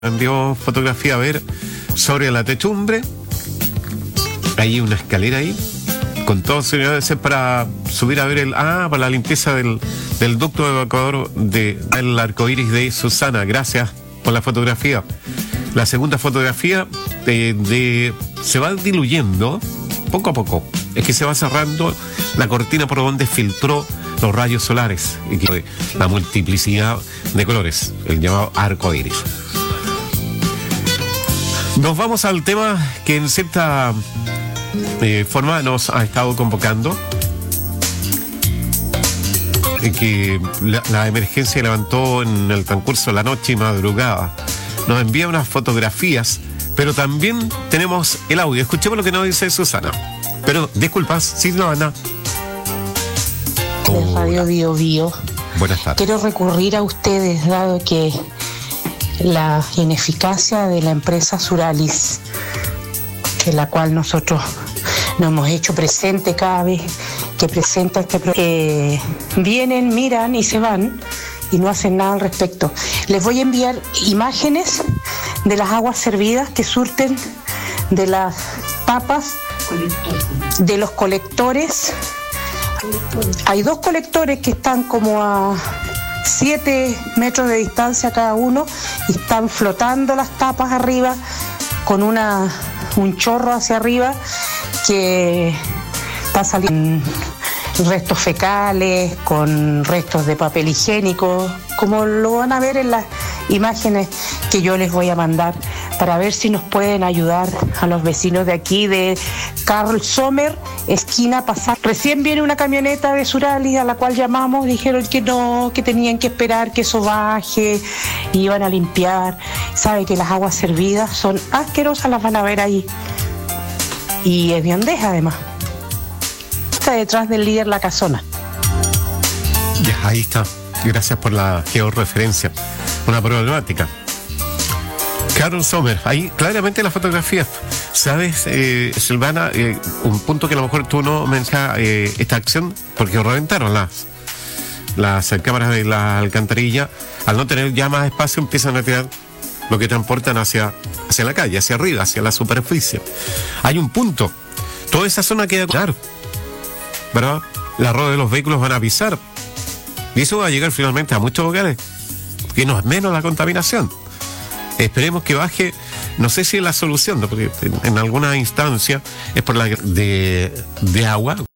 envió fotografía a ver sobre la techumbre. Hay una escalera ahí con todo debe ser para subir a ver para la limpieza del ducto evacuador del arcoíris de Susana. Gracias por la fotografía. La segunda fotografía se va diluyendo poco a poco. Es que se va cerrando la cortina por donde filtró los rayos solares y la multiplicidad de colores, el llamado arcoíris. Nos vamos al tema que en cierta forma nos ha estado convocando, que la emergencia levantó en el transcurso de la noche y madrugada. Nos envía unas fotografías, pero también tenemos el audio. Escuchemos lo que nos dice Susana. Pero, disculpas, Silvana. De Radio Bio Bio. Buenas tardes. Quiero recurrir a ustedes, dado que la ineficacia de la empresa Suralis, de la cual nosotros nos hemos hecho presente cada vez que presenta este proyecto, vienen, miran y se van y no hacen nada al respecto. Les voy a enviar imágenes de las aguas servidas que surten de las tapas de los colectores. Hay dos colectores que están como a 7 metros de distancia cada uno y están flotando las tapas arriba con un chorro hacia arriba que está saliendo restos fecales, con restos de papel higiénico, como lo van a ver en las imágenes que yo les voy a mandar, para ver si nos pueden ayudar a los vecinos de aquí, de Carl Sommer, esquina Pasar. Recién viene una camioneta de Suralis a la cual llamamos, dijeron que no, que tenían que esperar que eso baje, y iban a limpiar. Sabe que las aguas servidas son asquerosas, las van a ver ahí. Y es de Andeja, además. Está detrás del líder La Casona. Ya, ahí está. Gracias por la georreferencia. Una problemática. Carol Sommer, ahí claramente la fotografía. ¿Sabes, Silvana? Un punto que a lo mejor tú no mencionas, esta acción, porque reventaron las cámaras de la alcantarilla. Al no tener ya más espacio, empiezan a tirar lo que transportan hacia la calle, hacia arriba, hacia la superficie. Hay un punto. Toda esa zona queda claro, ¿verdad? La rueda de los vehículos van a pisar. Y eso va a llegar finalmente a muchos hogares, que no es menos la contaminación. Esperemos que baje. No sé si es la solución, porque en alguna instancia es por la de agua.